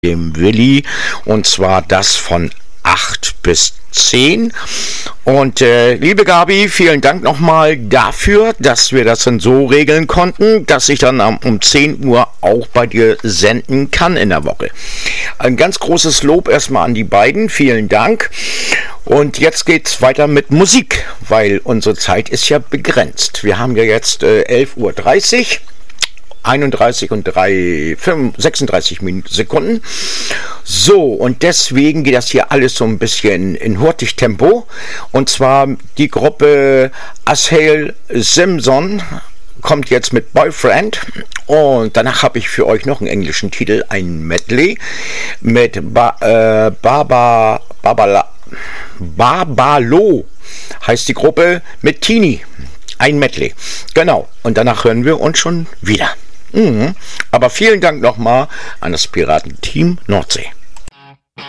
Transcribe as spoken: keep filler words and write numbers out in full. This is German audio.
dem Willi, und zwar das von acht bis zehn. Und äh, liebe Gabi, vielen Dank nochmal dafür, dass wir das dann so regeln konnten, dass ich dann um, um zehn Uhr auch bei dir senden kann in der Woche. Ein ganz großes Lob erstmal an die beiden, vielen Dank. Und jetzt geht's weiter mit Musik, weil unsere Zeit ist ja begrenzt. Wir haben ja jetzt äh, elf Uhr dreißig. einunddreißig und drei, sechsunddreißig Sekunden. So, und deswegen geht das hier alles so ein bisschen in hurtig Tempo. Und zwar die Gruppe Ashael Simpson kommt jetzt mit Boyfriend. Und danach habe ich für euch noch einen englischen Titel, ein Medley mit ba, äh, Baba, Babala, Babalo heißt die Gruppe, mit Tini. Ein Medley. Genau. Und danach hören wir uns schon wieder. Mhm. Aber vielen Dank nochmal an das Piratenteam Nordsee.